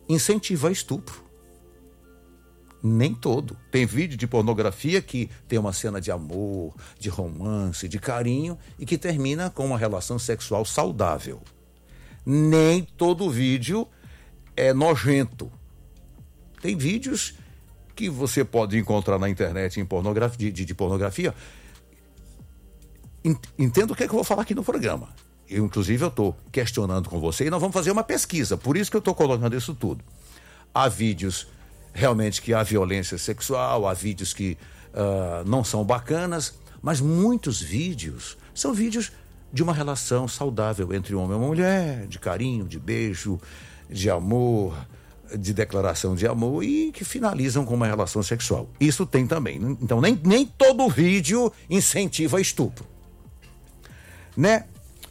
incentiva estupro. Nem todo. Tem vídeo de pornografia que tem uma cena de amor, de romance, de carinho e que termina com uma relação sexual saudável. Nem todo vídeo é nojento. Tem vídeos que você pode encontrar na internet de pornografia. Entendo o que é que eu vou falar aqui no programa. Inclusive eu estou questionando com você e nós vamos fazer uma pesquisa. Por isso que eu estou colocando isso tudo. Há vídeos realmente que há violência sexual, há vídeos que não são bacanas, mas muitos vídeos são vídeos de uma relação saudável entre um homem e uma mulher, de carinho, de beijo, de amor, de declaração de amor e que finalizam com uma relação sexual. Isso tem também. Então nem todo vídeo incentiva estupro. Né?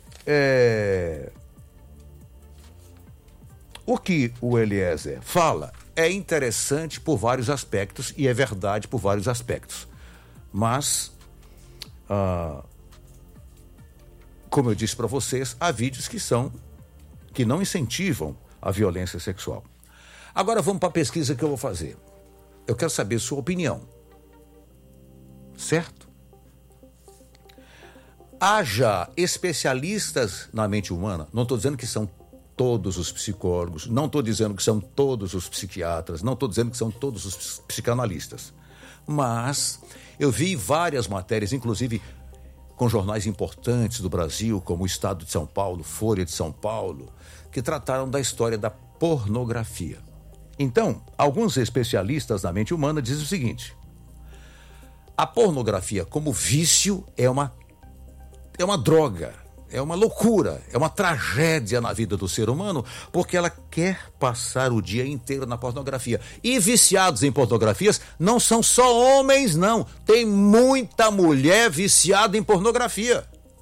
O que o Eliezer fala é interessante por vários aspectos e é verdade por vários aspectos. Mas, como eu disse para vocês, há vídeos que não incentivam a violência sexual. Agora vamos para a pesquisa que eu vou fazer. Eu quero saber sua opinião. Certo? Haja especialistas na mente humana, não estou dizendo que são todos os psicólogos, não estou dizendo que são todos os psiquiatras, não estou dizendo que são todos os psicanalistas. Mas eu vi várias matérias, inclusive com jornais importantes do Brasil, como o Estado de São Paulo, Folha de São Paulo, que trataram da história da pornografia. Então, alguns especialistas na mente humana dizem o seguinte: a pornografia como vício é uma droga, é uma loucura, é uma tragédia na vida do ser humano, porque ela quer passar o dia inteiro na pornografia. E viciados em pornografias não são só homens, não. Tem muita mulher viciada em pornografia.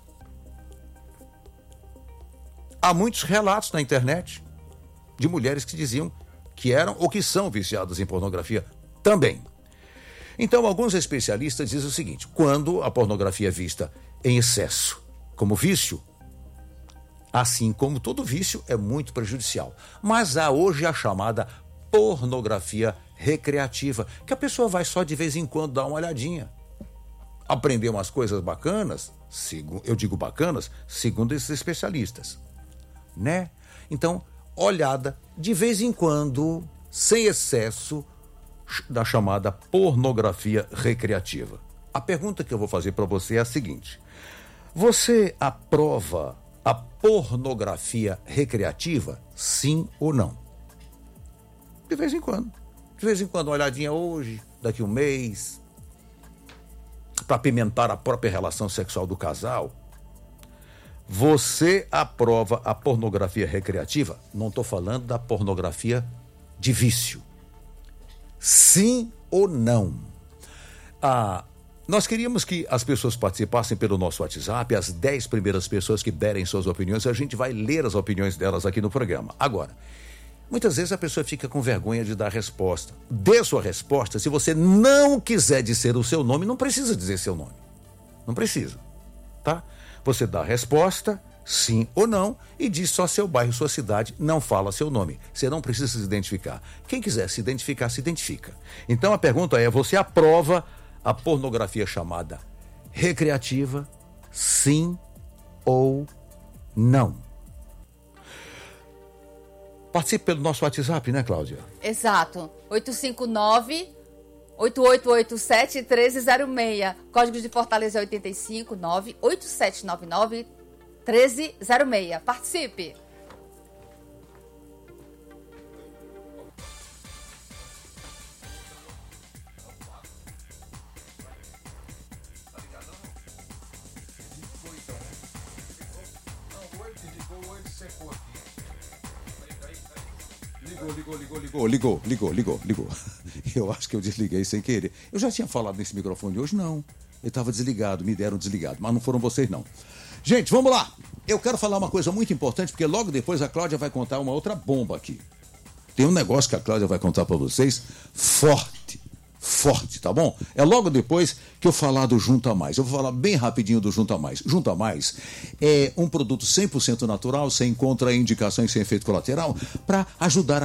Há muitos relatos na internet de mulheres que diziam que eram ou que são viciadas em pornografia também. Então, alguns especialistas dizem o seguinte: quando a pornografia é vista em excesso como vício, assim como todo vício, é muito prejudicial. Mas há hoje a chamada pornografia recreativa, que a pessoa vai só de vez em quando dar uma olhadinha, aprender umas coisas bacanas, eu digo bacanas, segundo esses especialistas, né? Então, olhada de vez em quando, sem excesso, da chamada pornografia recreativa. A pergunta que eu vou fazer para você é a seguinte: você aprova a pornografia recreativa, sim ou não? De vez em quando. De vez em quando, uma olhadinha hoje, daqui um mês, para apimentar a própria relação sexual do casal. Você aprova a pornografia recreativa? Não estou falando da pornografia de vício. Sim ou não? Nós queríamos que as pessoas participassem pelo nosso WhatsApp, as 10 primeiras pessoas que derem suas opiniões, a gente vai ler as opiniões delas aqui no programa. Agora, muitas vezes a pessoa fica com vergonha de dar resposta. Dê sua resposta. Se você não quiser dizer o seu nome, não precisa dizer seu nome. Não precisa, tá? Você dá a resposta, sim ou não, e diz só seu bairro, sua cidade, não fala seu nome. Você não precisa se identificar. Quem quiser se identificar, se identifica. Então a pergunta é: você aprova a pornografia chamada recreativa, sim ou não? Participe pelo nosso WhatsApp, né, Cláudia? Exato. 859-8887-1306. Código de Fortaleza 85 98799-1306. Participe. Ligou. Eu acho que eu desliguei sem querer. Eu já tinha falado nesse microfone hoje? Não. Ele estava desligado, me deram desligado, mas não foram vocês, não. Gente, vamos lá. Eu quero falar uma coisa muito importante, porque logo depois a Cláudia vai contar uma outra bomba aqui. Tem um negócio que a Cláudia vai contar para vocês forte, tá bom? É logo depois que eu falar do Junta Mais. Eu vou falar bem rapidinho do Junta Mais. Junta Mais é um produto 100% natural, sem contraindicações, sem efeito colateral, para ajudar